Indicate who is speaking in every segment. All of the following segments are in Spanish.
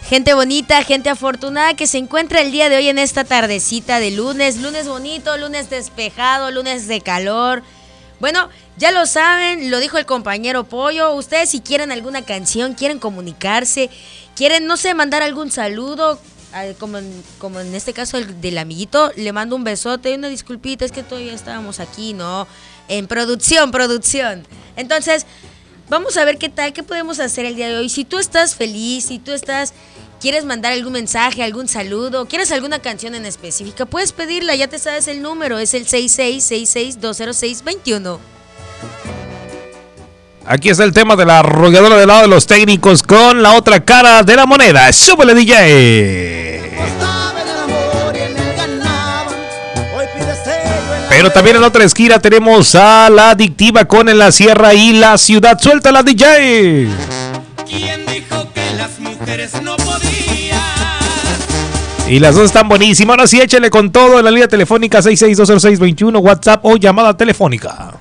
Speaker 1: Gente bonita, gente afortunada que se encuentra el día de hoy en esta tardecita de lunes. Lunes bonito, lunes despejado, lunes de calor. Bueno, ya lo saben, lo dijo el compañero Pollo. Ustedes si quieren alguna canción, quieren comunicarse, quieren, no sé, mandar algún saludo, como en este caso el del amiguito, le mando un besote y una disculpita, es que todavía estábamos aquí, ¿no? En producción. Entonces, vamos a ver qué tal, qué podemos hacer el día de hoy. Si tú estás feliz, quieres mandar algún mensaje, algún saludo, quieres alguna canción en específica, puedes pedirla, ya te sabes el número, es el 6666-206-21.
Speaker 2: Aquí está el tema de la arrolladora del lado de los técnicos con la otra cara de la moneda. ¡Súbele, DJ! Pero también en otra esquina tenemos a la adictiva con En la Sierra y la Ciudad. ¡Suéltala, DJ!
Speaker 3: ¿Quién dijo que las mujeres no podían?
Speaker 2: Y las dos están buenísimas. Ahora sí, échale con todo en la línea telefónica 66200621, WhatsApp o llamada telefónica.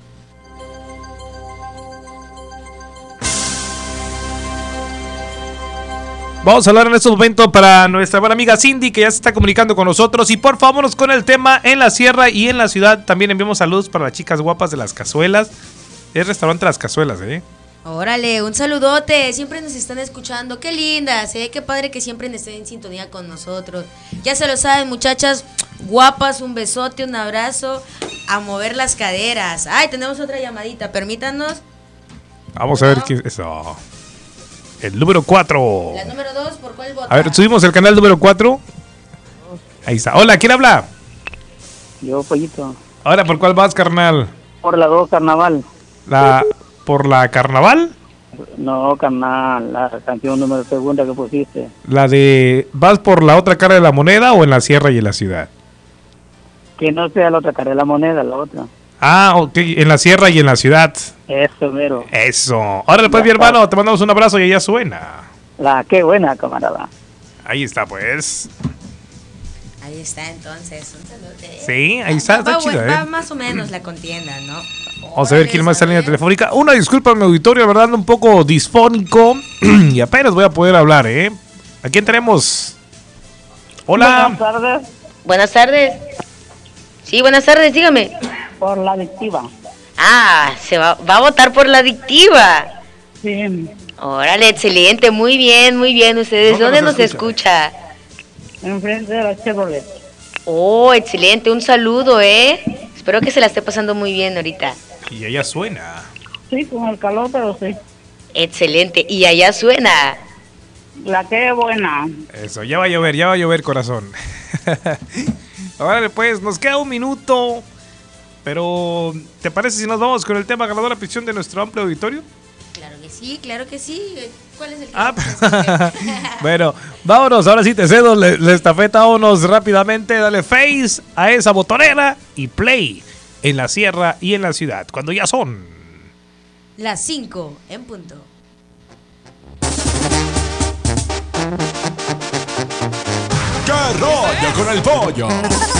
Speaker 2: Vamos a hablar en este momento para nuestra buena amiga Cindy, que ya se está comunicando con nosotros. Y por favor, vámonos con el tema En la Sierra y en la Ciudad. También enviamos saludos para las chicas guapas de Las Cazuelas. Es restaurante Las Cazuelas,
Speaker 1: Órale, un saludote, siempre nos están escuchando, qué lindas, qué padre que siempre estén en sintonía con nosotros. Ya se lo saben, muchachas guapas, un besote, un abrazo, a mover las caderas. Ay, tenemos otra llamadita, permítanos.
Speaker 2: Vamos a ver qué es eso. El número 4.
Speaker 1: La número 2, ¿por cuál vota?
Speaker 2: A ver, subimos el canal número 4. Ahí está. Hola, ¿quién habla?
Speaker 4: Yo, Pollito.
Speaker 2: Ahora, ¿por cuál vas, carnal?
Speaker 4: Por la 2, Carnaval.
Speaker 2: ¿Por la Carnaval?
Speaker 4: No, carnal, la canción número segunda que pusiste.
Speaker 2: La de... ¿Vas por la otra cara de la moneda o En la Sierra y en la Ciudad?
Speaker 4: Que no sea la otra cara de la moneda, la otra.
Speaker 2: Ah, ok, En la Sierra y en la Ciudad.
Speaker 4: Eso, mero.
Speaker 2: Eso. Ahora después, mi hermano, te mandamos un abrazo y ya suena.
Speaker 4: Qué buena, camarada.
Speaker 2: Ahí está, pues.
Speaker 1: Ahí está, entonces. Un saludote.
Speaker 2: Sí, ahí está chido,
Speaker 1: va más o menos la contienda, ¿no?
Speaker 2: Vamos a ver quién más está en línea telefónica. Una disculpa a mi auditorio, la verdad, ando un poco disfónico y apenas voy a poder hablar, ¿A quién tenemos? Hola.
Speaker 4: Buenas tardes.
Speaker 1: Buenas tardes. Sí, buenas tardes, dígame.
Speaker 4: Por la adictiva.
Speaker 1: Ah, va a votar por la adictiva.
Speaker 4: Sí.
Speaker 1: Órale, excelente, muy bien, ustedes. ¿Dónde nos escucha?
Speaker 4: Enfrente de la Chevrolet.
Speaker 1: Oh, excelente, un saludo, Espero que se la esté pasando muy bien ahorita.
Speaker 2: Y ella suena.
Speaker 4: Sí, con el calor, pero sí.
Speaker 1: Excelente, y allá suena.
Speaker 4: La que buena.
Speaker 2: Eso, ya va a llover, corazón. Ahora pues, nos queda un minuto. Pero, ¿te parece si nos vamos con el tema ganador a prisión de nuestro amplio auditorio?
Speaker 1: Claro que sí. ¿Cuál es el que
Speaker 2: Bueno, vámonos, ahora sí te cedo la estafeta, vámonos rápidamente, dale face a esa botonera y play En la Sierra y en la Ciudad, cuando ya son
Speaker 1: las 5 en punto.
Speaker 5: ¡Qué rollo con el pollo!